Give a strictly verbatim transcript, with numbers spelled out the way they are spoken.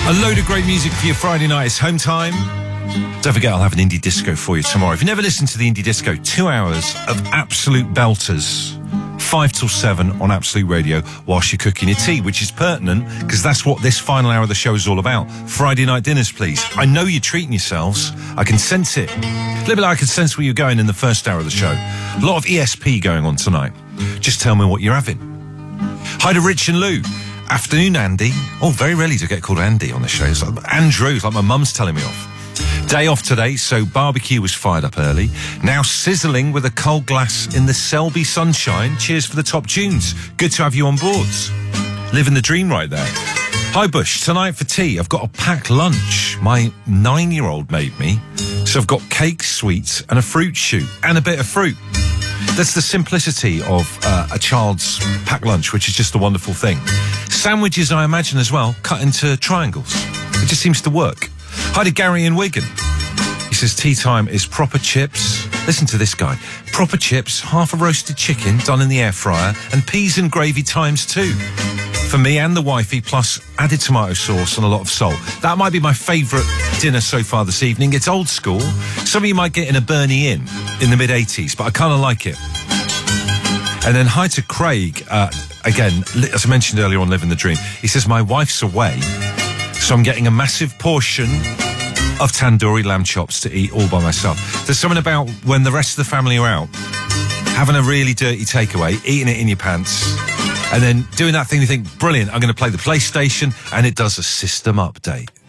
A load of great music for your Friday night. It's home time. Don't forget, I'll have an indie disco for you tomorrow. If you never listened to the indie disco, two hours of absolute belters. Five till seven on Absolute Radio whilst you're cooking your tea, which is pertinent because that's what this final hour of the show is all about. Friday night dinners, please. I know you're treating yourselves. I can sense it. A little bit like I can sense where you're going in the first hour of the show. A lot of E S P going on tonight. Just tell me what you're having. Hi to Rich and Lou. Afternoon, Andy. Oh, very rarely to get called Andy on the show. It's like Andrew, it's like my mum's telling me off. Day off today, so barbecue was fired up early. Now sizzling with a cold glass in the Selby sunshine. Cheers for the top tunes. Good to have you on board. Living the dream right there. Hi, Bush. Tonight for tea, I've got a packed lunch my nine-year-old made me. So I've got cake, sweets, and a fruit shoot, and a bit of fruit. That's the simplicity of uh, a child's packed lunch, which is just a wonderful thing. Sandwiches, I imagine, as well, cut into triangles. It just seems to work. Hi to Gary in Wigan. He says tea time is proper chips. Listen to this guy. Proper chips, half a roasted chicken done in the air fryer, and peas and gravy times two. For me and the wifey, plus added tomato sauce and a lot of salt. That might be my favourite dinner so far this evening. It's old school. Some of you might get in a Bernie Inn in the mid eighties, but I kind of like it. And then hi to Craig. Uh, again, as I mentioned earlier on Living the Dream, he says, my wife's away, so I'm getting a massive portion of tandoori lamb chops to eat all by myself. There's something about when the rest of the family are out, having a really dirty takeaway, eating it in your pants, and then doing that thing you think, brilliant, I'm going to play the PlayStation, and it does a system update.